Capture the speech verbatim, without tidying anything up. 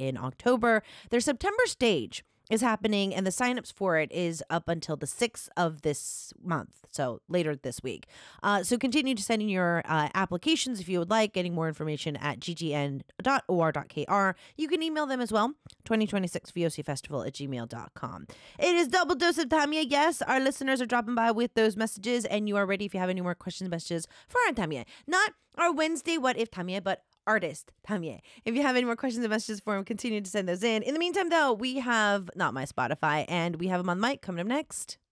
in October. Their September stage is happening, and the signups for it is up until the sixth of this month, so later this week. Uh, so continue to send in your uh, applications if you would like. Getting more information at g g n dot o r dot k r. You can email them as well, twenty twenty-six V O C Festival at gmail dot com. It is Double Dose of Tamia. Yes, our listeners are dropping by with those messages, and you are ready if you have any more questions, messages for our Tamia. Not our Wednesday What If Tamia, but artist Tamie. If you have any more questions and messages for him, continue to send those in. In the meantime, though, we have not my Spotify, and we have him on mic coming up next.